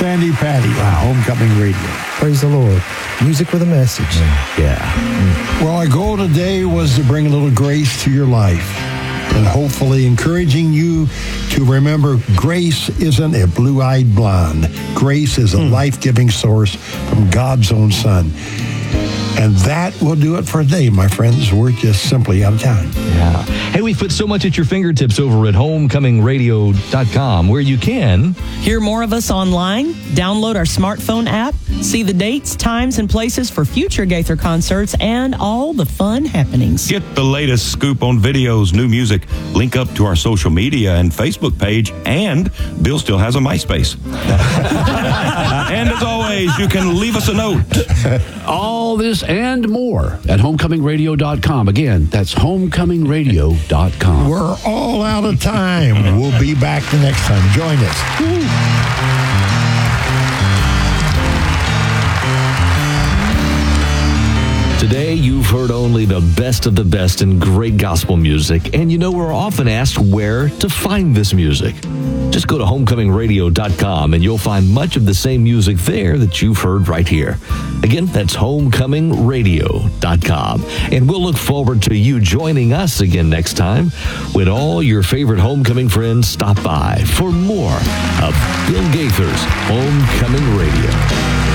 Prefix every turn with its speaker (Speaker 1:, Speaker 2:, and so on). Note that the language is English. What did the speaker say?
Speaker 1: Sandy Patty on Homecoming Radio.
Speaker 2: Praise the Lord. Music with a message.
Speaker 3: Yeah.
Speaker 1: Well, our goal today was to bring a little grace to your life and hopefully encouraging you to remember grace isn't a blue-eyed blonde. Grace is a life-giving source from God's own Son. And that will do it for today, my friends. We're just simply out of time.
Speaker 3: Yeah. Hey, we've put so much at your fingertips over at homecomingradio.com where you can
Speaker 4: hear more of us online, download our smartphone app, see the dates, times, and places for future Gaither concerts, and all the fun happenings.
Speaker 5: Get the latest scoop on videos, new music, link up to our social media and Facebook page, and Bill still has a MySpace. And as always, you can leave us a note.
Speaker 6: All this and more at homecomingradio.com. Again, that's homecomingradio.com.
Speaker 1: We're all out of time. We'll be back the next time. Join us.
Speaker 3: Today, you've heard only the best of the best in great gospel music, and you know we're often asked where to find this music. Just go to homecomingradio.com and you'll find much of the same music there that you've heard right here. Again, that's homecomingradio.com. And we'll look forward to you joining us again next time when all your favorite homecoming friends stop by for more of Bill Gaither's Homecoming Radio.